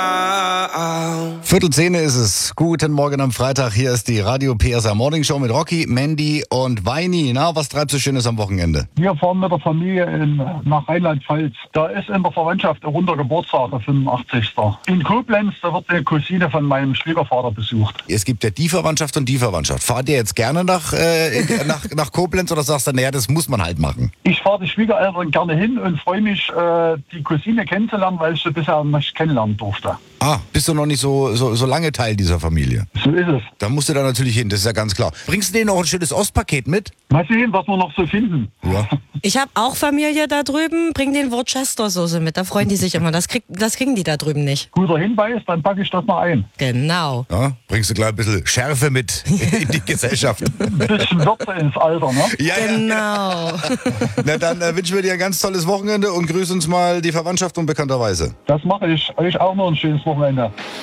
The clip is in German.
Viertel 10 ist es. Guten Morgen am Freitag. Hier ist die Radio PSR Morning Show mit Rocky, Mandy und Weini. Na, was treibst du Schönes am Wochenende? Wir fahren mit der Familie nach Rheinland-Pfalz. Da ist in der Verwandtschaft ein runder Geburtstag, der 85. In Koblenz, da wird eine Cousine von meinem Schwiegervater besucht. Es gibt ja die Verwandtschaft und die Verwandtschaft. Fahrt ihr jetzt gerne nach Koblenz oder sagst du, naja, das muss man halt machen? Ich fahre die Schwiegereltern gerne hin und freue mich, die Cousine kennenzulernen, weil ich sie bisher nicht kennenlernen durfte. Ah, bist du noch nicht so lange Teil dieser Familie? So ist es. Da musst du da natürlich hin, das ist ja ganz klar. Bringst du denen noch ein schönes Ostpaket mit? Mal sehen, was wir noch so finden. Ja. Ich habe auch Familie da drüben, bring den Worcestersoße mit, da freuen die sich immer. Das kriegen die da drüben nicht. Guter Hinweis, dann packe ich das mal ein. Genau. Ja, bringst du gleich ein bisschen Schärfe mit in die Gesellschaft. Ein bisschen Würze ins Alter, ne? Ja, Genau. Na dann wünschen wir dir ein ganz tolles Wochenende und grüß uns mal die Verwandtschaft unbekannterweise. Das mache ich. Euch auch noch ein schönes Wochenende.